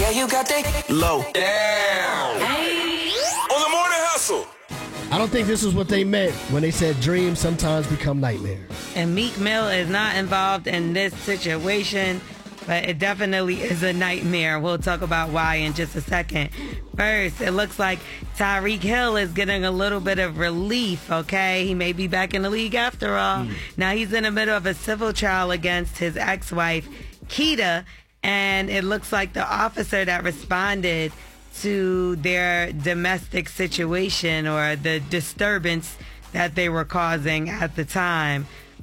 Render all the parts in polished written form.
Yeah, you got that low down. On the Morning Hustle. I don't think this is what they meant when they said dreams sometimes become nightmares. And Meek Mill is not involved in this situation, but it definitely is a nightmare. We'll talk about why in just a second. First, it looks like Tyreek Hill is getting a little bit of relief, okay? He may be back in the league after all. Now, he's in the middle of a civil trial against his ex-wife, Keita, and it looks like the officer that responded to their domestic situation or the disturbance that they were causing at the time.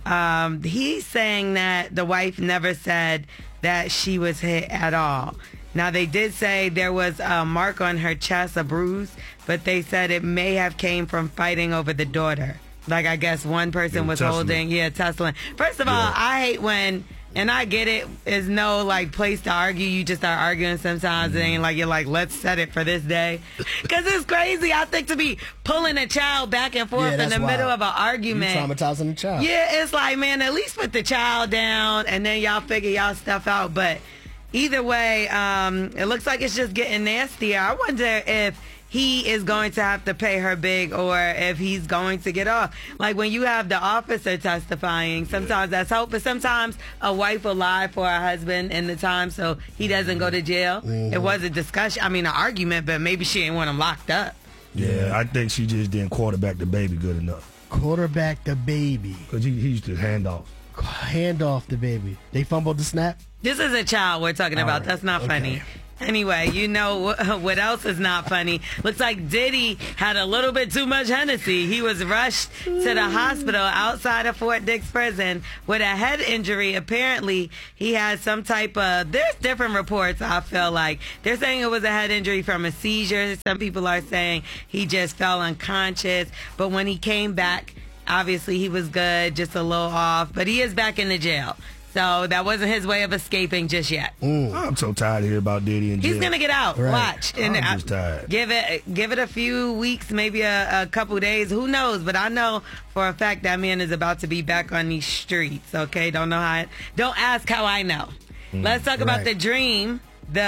He's saying that the wife never said that she was hit at all. Now, they did say there was a mark on her chest, a bruise, but they said it may have came from fighting over the daughter. Like, I guess one person was tussling. First of all, I hate when... And I get it. It's no, like, place to argue. You just start arguing sometimes. And like, you're like, let's set it for this day. Because it's crazy, I think, to be pulling a child back and forth in the middle of an argument. You traumatizing the child. Yeah, it's like, man, at least put the child down and then y'all figure y'all stuff out. But either way, it looks like it's just getting nastier. I wonder if he is going to have to pay her big or if he's going to get off. Like when you have the officer testifying, sometimes that's hope, but sometimes a wife will lie for her husband in the time so he doesn't go to jail. It was a discussion, an argument, but maybe she didn't want him locked up. Yeah, I think she just didn't quarterback the baby good enough. Quarterback the baby. Because he used to hand off. Hand off the baby. They fumbled the snap? This is a child we're talking about. That's not funny. Anyway, you know what else is not funny? Looks like Diddy had a little bit too much Hennessy. He was rushed to the hospital outside of Fort Dix prison with a head injury. Apparently, he had some type of... There's different reports, I feel like. They're saying it was a head injury from a seizure. Some people are saying he just fell unconscious. But when he came back, obviously he was good, just a little off. But he is back in the jail. So that wasn't his way of escaping just yet. I'm so tired of hearing about Diddy and He's going to get out. Right. Watch. I'm just tired. Give it a few weeks, maybe a couple days. Who knows? But I know for a fact that man is about to be back on these streets, okay? Don't ask how I know. Let's talk about the dream. The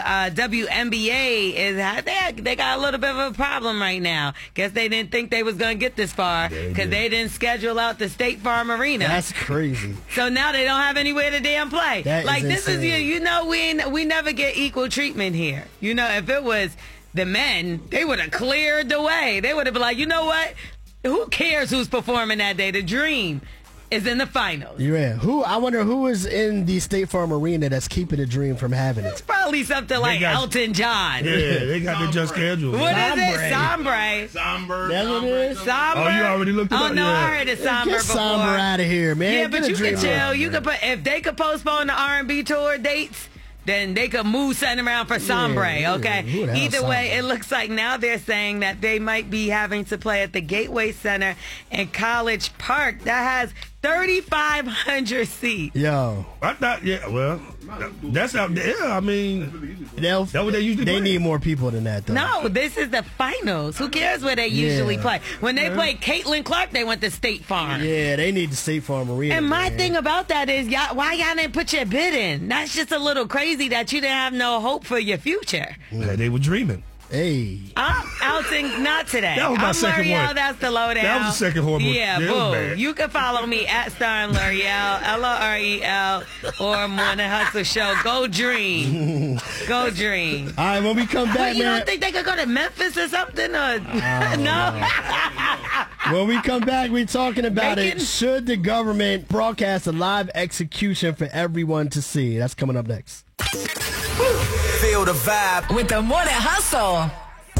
WNBA they got a little bit of a problem right now. Guess they didn't think they was going to get this far because they didn't schedule out the State Farm Arena. That's crazy. So now they don't have anywhere to damn play. This is we never get equal treatment here. If it was the men, they would have cleared the way. They would have been like, you know what? Who cares who's performing that day? The Dream is in the finals. Yeah. I wonder who is in the State Farm Arena that's keeping the Dream from having it. It's probably something like Elton John. Yeah, they got the just schedule. What is it? Sombre. That's what it is? Sombre. Oh, you already looked it up? Oh, no, I heard of Sombre Get before. Sombre out of here, man. Yeah, but you can chill. You could put, if they could postpone the R&B tour dates, then they could move something around for Sombre, okay? Either way, it looks like now they're saying that they might be having to play at the Gateway Center in College Park. That has 3,500 seats. Yo. I thought, that's out there. That's what they usually They play. need more people than that, though. No, this is the finals. Who cares where they usually play? When they played Caitlin Clark, they went to State Farm. Yeah, they need the State Farm Arena. And my thing about that is, why y'all didn't put your bid in? That's just a little crazy that you didn't have no hope for your future. Yeah, they were dreaming. Hey. I'm outing not today. That was my second L'Oreal, one. that's the lowdown. That was the second horrible. Yeah, boom. You can follow me at Star and L'Oreal, L-O-R-E-L, or Morning Hustle Show. Go Dream. Go Dream. All right, when we come back, you don't think they could go to Memphis or something? Or no? When we come back, we're talking about it. Should the government broadcast a live execution for everyone to see? That's coming up next. Feel the vibe with the Morning Hustle.